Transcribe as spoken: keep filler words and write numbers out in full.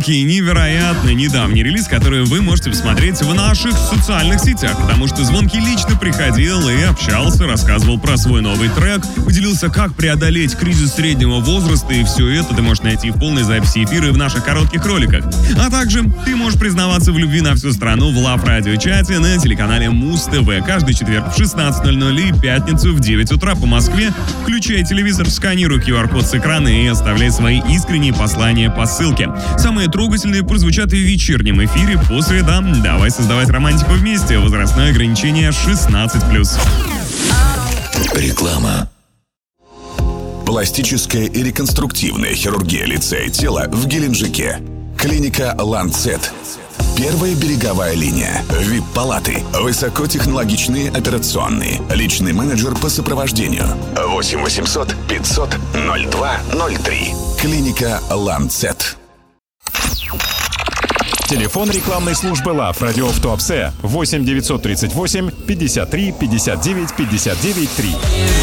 звонкий и невероятно недавний релиз, который вы можете посмотреть в наших социальных сетях, потому что Звонкий лично приходил и общался, рассказывал про свой новый трек, поделился, как преодолеть кризис среднего возраста, и все это ты можешь найти в полной записи эфира и в наших коротких роликах. А также ты можешь признаваться в любви на всю страну в Лав Радио чате на телеканале Муз ТВ каждый четверг в шестнадцать ноль ноль и пятницу в девять утра по Москве. Включай телевизор, сканируй ку ар-код с экрана и оставляй свои искренние послания по ссылке. Самые трогательные прозвучат и в вечернем эфире по средам. Давай создавать романтику вместе. Возрастное ограничение шестнадцать плюс. Реклама. Пластическая и реконструктивная хирургия лица и тела в Геленджике. Клиника «Ланцет». Первая береговая линия. ви ай пи-палаты. Высокотехнологичные операционные. Личный менеджер по сопровождению. восемь восемьсот пятьсот ноль два ноль три. Клиника «Ланцет». Телефон рекламной службы Лав Радио в Туапсе восемь девятьсот тридцать восемь пятьдесят три пятьдесят девять пятьдесят девять три.